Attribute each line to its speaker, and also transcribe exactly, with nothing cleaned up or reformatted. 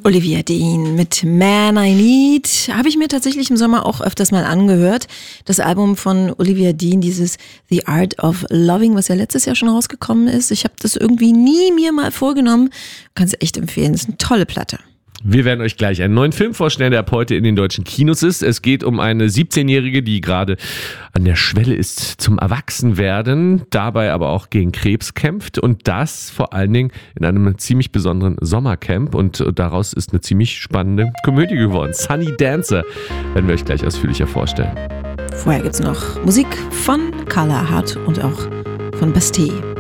Speaker 1: Olivia Dean mit Man I Need habe ich mir tatsächlich im Sommer auch öfters mal angehört. Das Album von Olivia Dean, dieses The Art of Loving, was ja letztes Jahr schon rausgekommen ist. Ich habe das irgendwie nie mir mal vorgenommen. Kannst echt empfehlen, das ist eine tolle Platte.
Speaker 2: Wir werden euch gleich einen neuen Film vorstellen, der ab heute in den deutschen Kinos ist. Es geht um eine siebzehnjährige, die gerade an der Schwelle ist zum Erwachsenwerden, dabei aber auch gegen Krebs kämpft und das vor allen Dingen in einem ziemlich besonderen Sommercamp und daraus ist eine ziemlich spannende Komödie geworden. Sunny Dancer werden wir euch gleich ausführlicher vorstellen.
Speaker 1: Vorher gibt's noch Musik von Carla Hart und auch von Bastille.